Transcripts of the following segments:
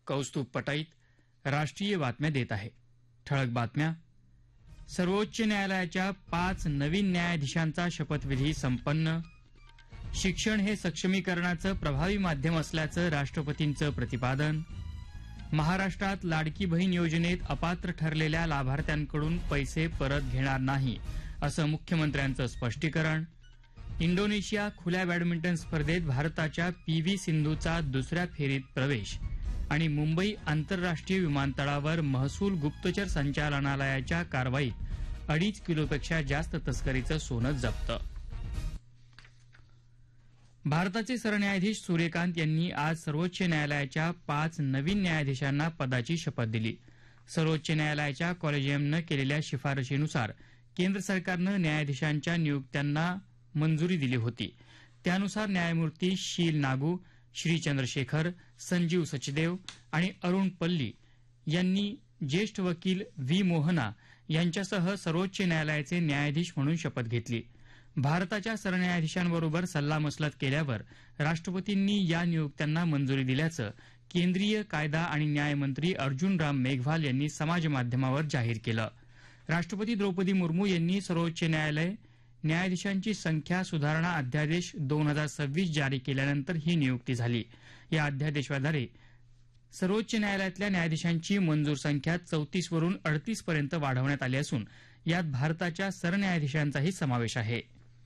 कौस्तुभ पटाईत राष्ट्रीय बातम्या देत आहे. ठळक बातम्या. सर्वोच्च न्यायालयाच्या 5 नवीन न्यायाधीशांचा शपथविधी संपन्न. शिक्षण हे सक्षमीकरणाचं प्रभावी माध्यम असल्याचं राष्ट्रपतींचं प्रतिपादन. महाराष्ट्रात लाडकी बहीण योजनेत अपात्र ठरलेल्या लाभार्थ्यांकडून पैसे परत घेणार नाही असं मुख्यमंत्र्यांचं स्पष्टीकरण. इंडोनेशिया खुल्या बॅडमिंटन स्पर्धेत भारताच्या पी.व्ही. सिंधूचा दुसऱ्या फेरीत प्रवेश आणि मुंबई आंतरराष्ट्रीय विमानतळावर महसूल गुप्तचर संचालनालयाच्या कारवाईत 2.5 किलोपेक्षा जास्त तस्करीचं सोनं जप्त. भारताचे सरन्यायाधीश सूर्यकांत यांनी आज सर्वोच्च न्यायालयाच्या 5 नवीन न्यायाधीशांना पदाची शपथ दिली. सर्वोच्च न्यायालयाच्या कॉलेजियमनं केलेल्या शिफारशीनुसार केंद्र सरकारनं न्यायाधीशांच्या नियुक्त्यांना मंजुरी दिली होती. त्यानुसार न्यायमूर्ती शील नागू, श्री चंद्रशेखर, संजीव सचदेव आणि अरुण पल्ली यांनी ज्येष्ठ वकील व्ही. मोहना यांच्यासह सर्वोच्च न्यायालयाचे न्यायाधीश म्हणून शपथ घेतली. भारताच्या सरन्यायाधीशांबरोबर सल्लामसलत केल्यावर राष्ट्रपतींनी या नियुक्त्यांना मंजुरी दिल्याचं केंद्रीय कायदा आणि न्यायमंत्री अर्जुन राम मेघवाल यांनी समाजमाध्यमावर जाहीर केलं. राष्ट्रपती द्रौपदी मुर्मू यांनी सर्वोच्च न्यायालय न्यायाधीशांची संख्या सुधारणा अध्यादेश 2026 जारी केल्यानंतर ही नियुक्ती झाली. या अध्यादेशाद्वारे सर्वोच्च न्यायालयातल्या न्यायाधीशांची मंजूर संख्या 34 वरून 38 पर्यंत वाढवण्यात आली असून यात भारताच्या सरन्यायाधीशांचाही समावेश आहे.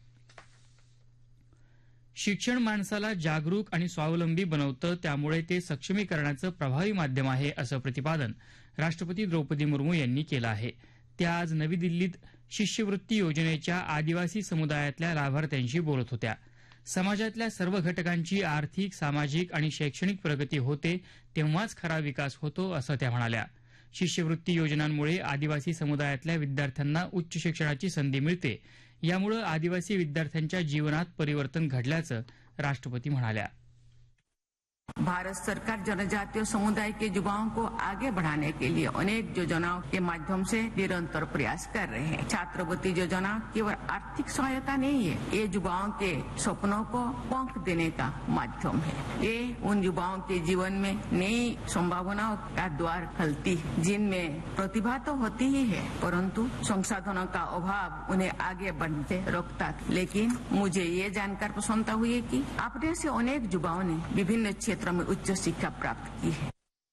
शिक्षण माणसाला जागरूक आणि स्वावलंबी बनवतं, त्यामुळे ते सक्षमीकरणाचं प्रभावी माध्यम आहे असं प्रतिपादन राष्ट्रपती द्रौपदी मुर्मू यांनी केलं आहे. त्या आज नवी दिल्लीत शिष्यवृत्ती योजनेच्या आदिवासी समुदायातल्या लाभार्थ्यांशी बोलत होत्या. समाजातल्या सर्व घटकांची आर्थिक, सामाजिक आणि शैक्षणिक प्रगती होते तेव्हाच खरा विकास होतो असं त्या म्हणाल्या. शिष्यवृत्ती योजनांमुळे आदिवासी समुदायातल्या विद्यार्थ्यांना उच्च शिक्षणाची संधी मिळते. यामुळे आदिवासी विद्यार्थ्यांच्या जीवनात परिवर्तन घडल्याचं राष्ट्रपती म्हणाल्या. भारत सरकार जनजातीय समुदाय के युवाओं को आगे बढ़ाने के लिए अनेक योजनाओं के माध्यम से निरंतर प्रयास कर रहे हैं. छात्रवृत्ति योजना केवल आर्थिक सहायता नहीं है, ये युवाओं के सपनों को पंख देने का माध्यम है. ये उन युवाओं के जीवन में नई संभावनाओं का द्वार खोलती है, जिनमें प्रतिभा तो होती ही है परंतु संसाधनों का अभाव उन्हें आगे बढ़ते रोकता. लेकिन मुझे ये जानकर प्रसन्नता हुई है कि अपने से अनेक युवाओं ने विभिन्न क्षेत्र में उच्च शिक्षा प्राप्त की है.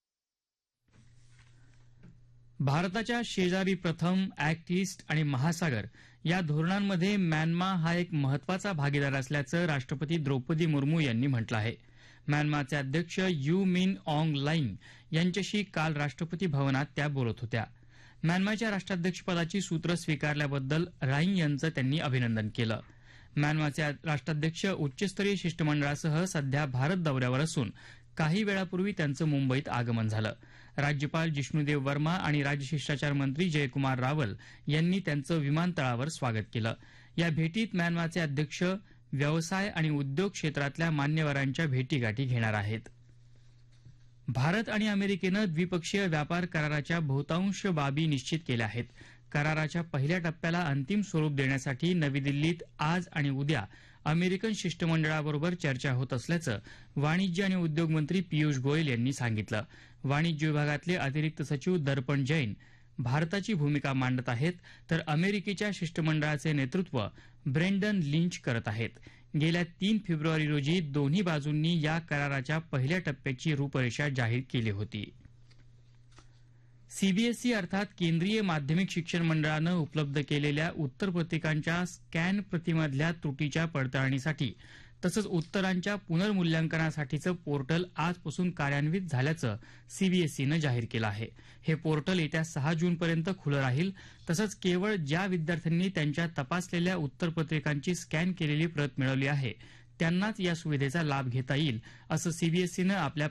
भारताच्या शेजारी प्रथम, ऍक्ट ईस्ट आणि महासागर या धोरणांमध्ये म्यानमा हा एक महत्वाचा भागीदार असल्याचं राष्ट्रपती द्रौपदी मुर्मू यांनी म्हटलं आहे. म्यानमाचे अध्यक्ष यू मिन ऑंग लाईंग यांच्याशी काल राष्ट्रपती भवनात त्या बोलत होत्या. म्यानमाच्या राष्ट्राध्यक्षपदाची सूत्र स्वीकारल्याबद्दल राईंग यांचं त्यांनी अभिनंदन केलं. म्यानमाचे राष्ट्राध्यक्ष उच्चस्तरीय शिष्टमंडळासह सध्या भारत दौऱ्यावर असून काही वेळापूर्वी त्यांचं मुंबईत आगमन झालं. राज्यपाल जिष्णुदेव वर्मा आणि राज्यशिष्टाचार मंत्री जयकुमार रावल यांनी त्यांचं विमानतळावर स्वागत केलं. या भेटीत म्यानमाचे अध्यक्ष व्यवसाय आणि उद्योग क्षेत्रातल्या मान्यवरांच्या भेटीगाठी घेणार आहेत. भारत आणि अमेरिकेनं द्विपक्षीय व्यापार कराराच्या बहुतांश बाबी निश्चित केल्या आहेत. कराराच्या पहिल्या टप्प्याला अंतिम स्वरूप देण्यासाठी नवी दिल्लीत आज आणि उद्या अमेरिकन शिष्टमंडळाबरोबर चर्चा होत असल्याचं वाणिज्य आणि उद्योग मंत्री पियुष गोयल यांनी सांगितलं. वाणिज्य विभागातले अतिरिक्त सचिव दर्पण जैन भारताची भूमिका मांडत आहेत, तर अमेरिकेच्या शिष्टमंडळाचे नेतृत्व ब्रेंडन लिंच करत आहेत. गेल्या 3 फेब्रुवारी रोजी दोन्ही बाजूंनी या कराराच्या पहिल्या टप्प्याची रूपरेषा जाहीर केली होती. सीबीएसई अर्थात केंद्रीय माध्यमिक शिक्षण मंडळानं उपलब्ध केलेल्या उत्तरपत्रिकांच्या स्कॅन प्रतीमधल्या त्रुटीच्या पडताळणीसाठी तसंच उत्तरांच्या पुनर्मूल्यांकनासाठीचं पोर्टल आजपासून कार्यान्वित झाल्याचं सीबीएसईनं जाहीर केलं आहे. हे पोर्टल येत्या 6 जूनपर्यंत खुलं राहील. तसंच केवळ ज्या विद्यार्थ्यांनी त्यांच्या तपासलेल्या उत्तरपत्रिकांची स्कॅन केलेली प्रत मिळवली आहे त्यांनाच या सुविधेचा लाभ घेता येईल असं सीबीएसईनं आपल्या